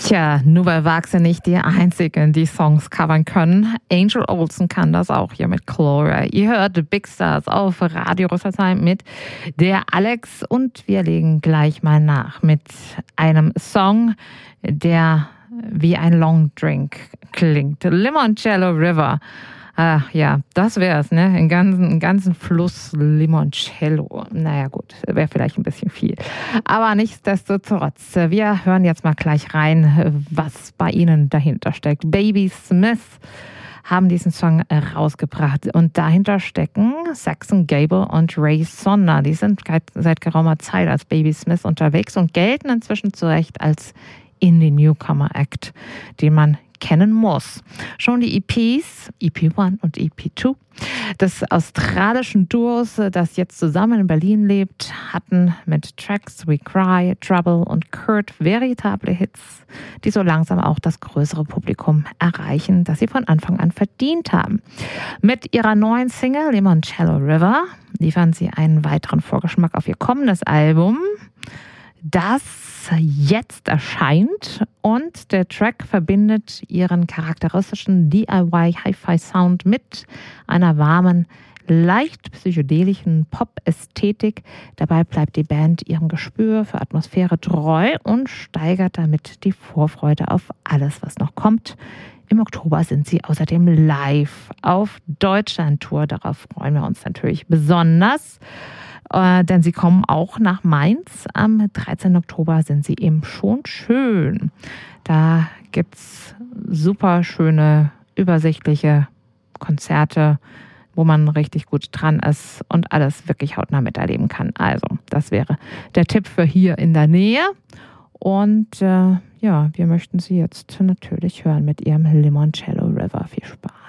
Tja, nur weil Wachse nicht die Einzigen, die Songs covern können. Angel Olsen kann das auch hier mit Gloria. Ihr hört The Big Stars auf Radio Rüsselsheim mit der Alex und wir legen gleich mal nach mit einem Song, der wie ein Long Drink klingt. Limoncello River. Ach ja, das wär's, ne? Einen ganzen Fluss Limoncello. Naja gut, wäre vielleicht ein bisschen viel. Aber nichtsdestotrotz, wir hören jetzt mal gleich rein, was bei Ihnen dahinter steckt. Baby Smith haben diesen Song rausgebracht und dahinter stecken Saxon Gable und Ray Sonder. Die sind seit geraumer Zeit als Baby Smith unterwegs und gelten inzwischen zu Recht als Indie Newcomer Act, den man kennen muss. Schon die EPs, EP1 und EP2, des australischen Duos, das jetzt zusammen in Berlin lebt, hatten mit Tracks We Cry, Trouble und Kurt veritable Hits, die so langsam auch das größere Publikum erreichen, das sie von Anfang an verdient haben. Mit ihrer neuen Single Limoncello River liefern sie einen weiteren Vorgeschmack auf ihr kommendes Album, das jetzt erscheint, und der Track verbindet ihren charakteristischen DIY-Hi-Fi-Sound mit einer warmen, leicht psychedelischen Pop-Ästhetik. Dabei bleibt die Band ihrem Gespür für Atmosphäre treu und steigert damit die Vorfreude auf alles, was noch kommt. Im Oktober sind sie außerdem live auf Deutschland-Tour. Darauf freuen wir uns natürlich besonders. Denn sie kommen auch nach Mainz. Am 13. Oktober sind sie im Schönschön. Da gibt es super schöne, übersichtliche Konzerte, wo man richtig gut dran ist und alles wirklich hautnah miterleben kann. Also, das wäre der Tipp für hier in der Nähe. Und wir möchten Sie jetzt natürlich hören mit Ihrem Limoncello River. Viel Spaß.